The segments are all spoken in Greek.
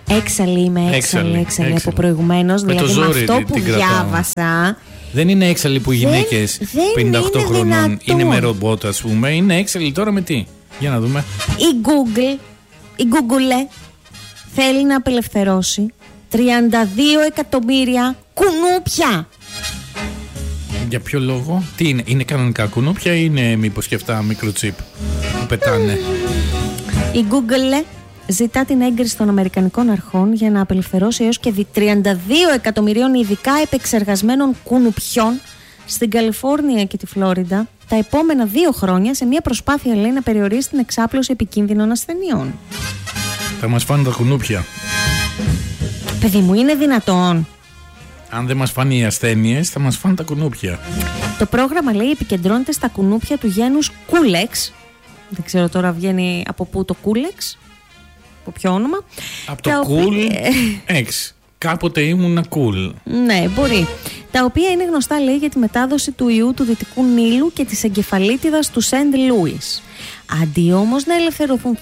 Έξαλλη είμαι, έξαλλη από προηγουμένως. Δηλαδή με αυτό που διάβασα. Δεν είναι έξαλλη που οι γυναίκες 58 χρονών είναι με ρομπότ, ας πούμε. Είναι έξαλλη τώρα με τι? Για να δούμε. Η Google θέλει να απελευθερώσει 32 εκατομμύρια κουνούπια. Για ποιο λόγο? Τι είναι? Είναι κανονικά κουνούπια ή είναι μήπως και αυτά μικροτσίπ που πετάνε? Η Google ζητά την έγκριση των Αμερικανικών αρχών για να απελευθερώσει έως και 32 εκατομμυρίων ειδικά επεξεργασμένων κουνουπιών στην Καλιφόρνια και τη Φλόριντα τα επόμενα 2 χρόνια, σε μια προσπάθεια, λέει, να περιορίσει την εξάπλωση επικίνδυνων ασθενειών. Θα μας φάνε τα κουνούπια. Παιδί μου, είναι δυνατόν? Αν δεν μας φάνε οι ασθένειες, θα μας φάνε τα κουνούπια. Το πρόγραμμα, λέει, επικεντρώνεται στα κουνούπια του γένους Culex. Δεν ξέρω τώρα βγαίνει από πού το Culex. Από ποιο όνομα? Από το Cool X. Κάποτε ήμουνα cool. Ναι, μπορεί. Τα οποία είναι γνωστά, λέει, για τη μετάδοση του ιού του Δυτικού Νείλου και της εγκεφαλίτιδας του Σεντ Λούις. Αντί όμως να ελευθερωθούν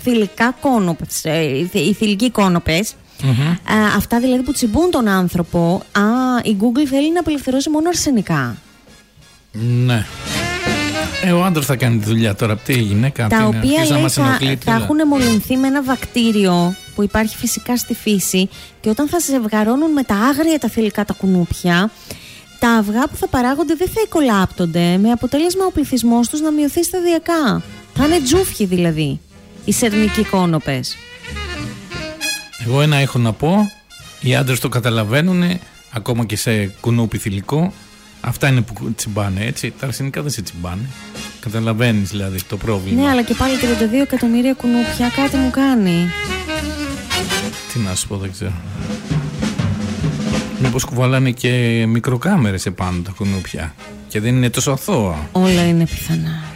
οι θηλυκοί κόνοπες, αυτά δηλαδή που τσιμπούν τον άνθρωπο, η Google θέλει να απελευθερώσει μόνο αρσενικά. Ναι. Ο άντρας θα κάνει τη δουλειά τώρα. Τι η γυναίκα? Τα οποία, λέει, θα έχουν μολυνθεί με ένα βακτήριο που υπάρχει φυσικά στη φύση, και όταν θα ζευγαρώνουν με τα άγρια τα θηλυκά τα κουνούπια, τα αυγά που θα παράγονται δεν θα εκολάπτονται, με αποτέλεσμα ο πληθυσμός τους να μειωθεί σταδιακά. Θα είναι τζούφιοι δηλαδή οι σερνικοί κόνοπες. Εγώ ένα έχω να πω. Οι άντρες το καταλαβαίνουν, ακόμα και σε κουνούπι θηλυκό. Αυτά είναι που τσιμπάνε, έτσι. Τα αρσενικά δεν σε τσιμπάνε. Καταλαβαίνεις δηλαδή το πρόβλημα. Ναι, αλλά και πάλι 32 εκατομμύρια κουνούπια κάτι μου κάνει. Τι να σου πω, δεν ξέρω. Μήπως κουβαλάνε και μικροκάμερες επάνω τα κουνούπια και δεν είναι τόσο αθώα. Όλα είναι πιθανά.